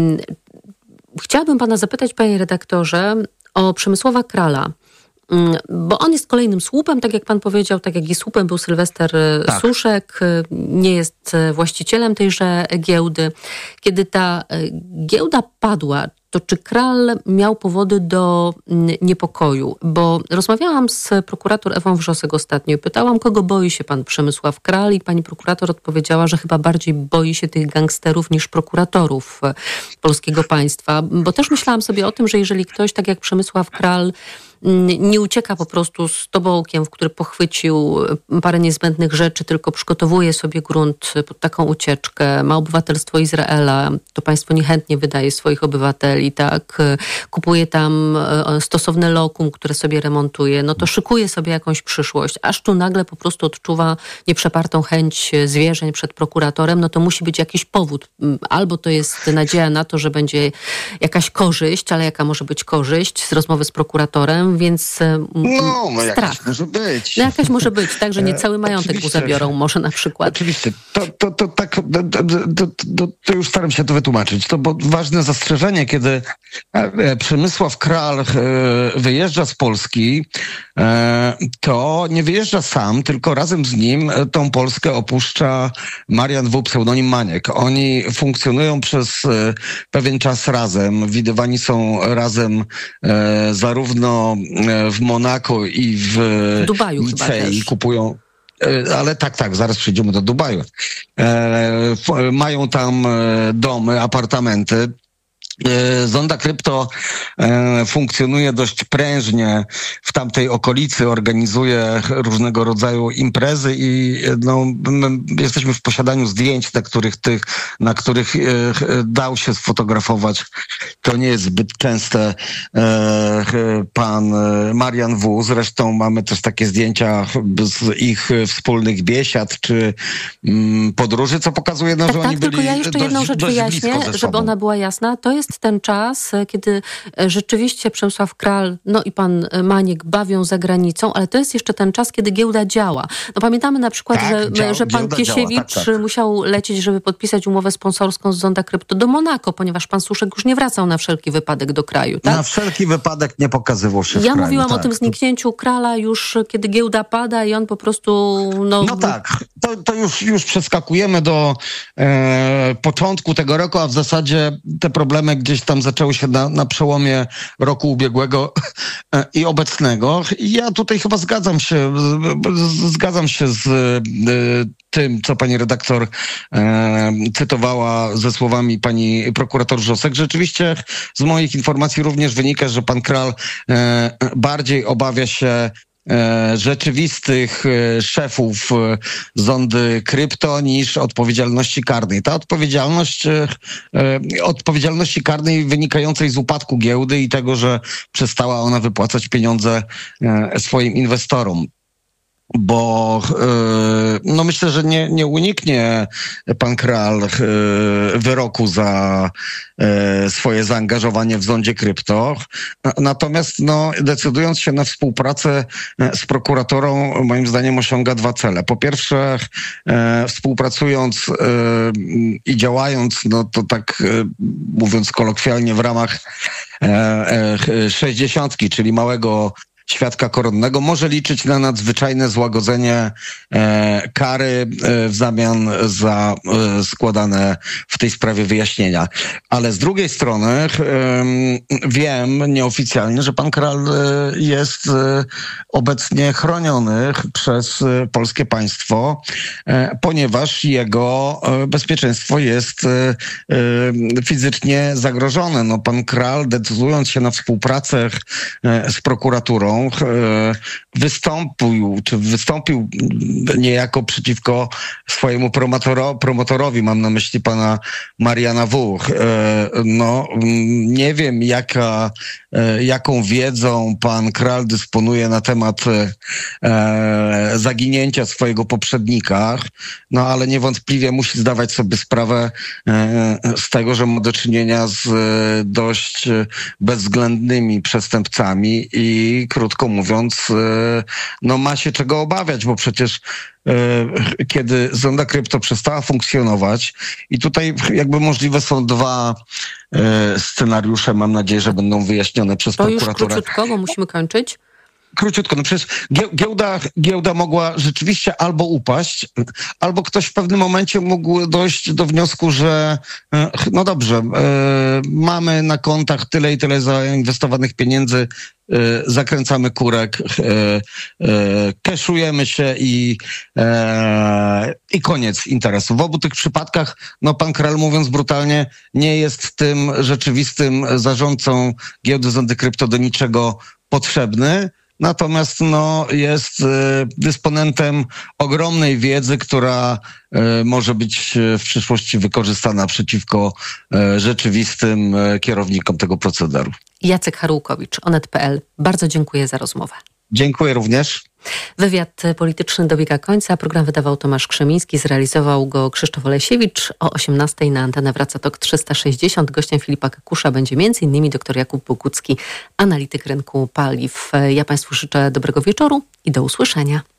Chciałabym pana zapytać, panie redaktorze, o Przemysława Krala. Bo on jest kolejnym słupem, tak jak pan powiedział, tak jak i słupem był Sylwester tak. Suszek, nie jest właścicielem tejże giełdy. Kiedy ta giełda padła, to czy Kral miał powody do niepokoju? Bo rozmawiałam z prokurator Ewą Wrzosek ostatnio i pytałam, kogo boi się pan Przemysław Kral, i pani prokurator odpowiedziała, że chyba bardziej boi się tych gangsterów niż prokuratorów polskiego państwa. Bo też myślałam sobie o tym, że jeżeli ktoś tak jak Przemysław Kral nie ucieka po prostu z tobołkiem, w który pochwycił parę niezbędnych rzeczy, tylko przygotowuje sobie grunt pod taką ucieczkę, ma obywatelstwo Izraela, to państwo niechętnie wydaje swoich obywateli, tak, kupuje tam stosowne lokum, które sobie remontuje, no to szykuje sobie jakąś przyszłość, aż tu nagle po prostu odczuwa nieprzepartą chęć zwierzeń przed prokuratorem, no to musi być jakiś powód. Albo to jest nadzieja na to, że będzie jakaś korzyść, ale jaka może być korzyść z rozmowy z prokuratorem, kryptem, więc no, no strach. Jakaś może być. No jakaś może być, tak, że nie cały majątek mu zabiorą może na przykład. Oczywiście. To, to, to tak, to, to, to, to już staram się to wytłumaczyć. To bo ważne zastrzeżenie, kiedy Przemysław Kral wyjeżdża z Polski, to nie wyjeżdża sam, tylko razem z nim tą Polskę opuszcza Marian W., pseudonim Maniek. Oni funkcjonują przez pewien czas razem, widywani są razem e, zarówno w Monako i w Dubaju Nicei, kupują. Ale tak, tak, zaraz przejdziemy do Dubaju. E, mają tam domy, apartamenty. Zonda Krypto e, funkcjonuje dość prężnie w tamtej okolicy, organizuje różnego rodzaju imprezy i no, my jesteśmy w posiadaniu zdjęć, na których, tych, na których e, dał się sfotografować. To nie jest zbyt częste e, pan Marian W. Zresztą mamy też takie zdjęcia z ich wspólnych biesiad czy mm, podróży, co pokazuje, no, tak, że tak, oni byli tylko ja jeszcze dość, jedną rzecz wyjaśnię, żeby ona była jasna. To jest ten czas, kiedy rzeczywiście Przemysław Kral, no i pan Maniek bawią za granicą, ale to jest jeszcze ten czas, kiedy giełda działa. No pamiętamy na przykład, tak, że, działa, że pan Piesiewicz działa, tak, tak. musiał lecieć, żeby podpisać umowę sponsorską z Zonda Krypto do Monako, ponieważ pan Suszek już nie wracał na wszelki wypadek do kraju. Tak? Na wszelki wypadek nie pokazywał się w Ja kraju, mówiłam tak. o tym zniknięciu Krala już, kiedy giełda pada i on po prostu... No, no tak, to, to już, już przeskakujemy do e, początku tego roku, a w zasadzie te problemy gdzieś tam zaczęły się na, na przełomie roku ubiegłego i obecnego. I ja tutaj chyba zgadzam się, zgadzam się z tym, co pani redaktor e, cytowała ze słowami pani prokurator Wrzosek. Rzeczywiście z moich informacji również wynika, że pan Kral e, bardziej obawia się rzeczywistych szefów Zondy Krypto niż odpowiedzialności karnej. Ta odpowiedzialność, odpowiedzialności karnej wynikającej z upadku giełdy i tego, że przestała ona wypłacać pieniądze swoim inwestorom. Bo no myślę, że nie, nie uniknie pan Kral wyroku za swoje zaangażowanie w Zondzie Krypto. Natomiast no, decydując się na współpracę z prokuratorą, moim zdaniem osiąga dwa cele. Po pierwsze, współpracując i działając, no to tak mówiąc kolokwialnie, w ramach sześćdziesiątki, czyli małego świadka koronnego, może liczyć na nadzwyczajne złagodzenie e, kary e, w zamian za e, składane w tej sprawie wyjaśnienia. Ale z drugiej strony e, wiem nieoficjalnie, że pan Kral e, jest e, obecnie chroniony przez e, polskie państwo, e, ponieważ jego e, bezpieczeństwo jest e, e, fizycznie zagrożone. No, pan Kral, decydując się na współpracę e, z prokuraturą, wystąpił, czy wystąpił niejako przeciwko swojemu promotoro, promotorowi, mam na myśli pana Mariana W. No, nie wiem, jaka, jaką wiedzą pan Kral dysponuje na temat zaginięcia swojego poprzednika, no ale niewątpliwie musi zdawać sobie sprawę z tego, że ma do czynienia z dość bezwzględnymi przestępcami i krótko mówiąc, no ma się czego obawiać, bo przecież kiedy Zonda Krypto przestała funkcjonować i tutaj jakby możliwe są dwa scenariusze, mam nadzieję, że będą wyjaśnione przez to prokuraturę. To już króciutko, bo musimy kończyć. Króciutko, no przecież giełda, giełda mogła rzeczywiście albo upaść, albo ktoś w pewnym momencie mógł dojść do wniosku, że no dobrze, mamy na kontach tyle i tyle zainwestowanych pieniędzy, zakręcamy kurek, keszujemy się i, i koniec interesu. W obu tych przypadkach, no pan Kral, mówiąc brutalnie, nie jest tym rzeczywistym zarządcą giełdy Zondy Krypto do niczego potrzebny. Natomiast no, jest y, dysponentem ogromnej wiedzy, która y, może być w przyszłości wykorzystana przeciwko y, rzeczywistym y, kierownikom tego procederu. Jacek Harułkowicz, Onet kropka pe el. Bardzo dziękuję za rozmowę. Dziękuję również. Wywiad polityczny dobiega końca. Program wydawał Tomasz Krzemiński, zrealizował go Krzysztof Olesiewicz. O osiemnastej na antenę wraca Tok trzysta sześćdziesiąt. Gościem Filipa Kakusza będzie m.in. dr Jakub Bogucki, analityk rynku paliw. Ja Państwu życzę dobrego wieczoru i do usłyszenia.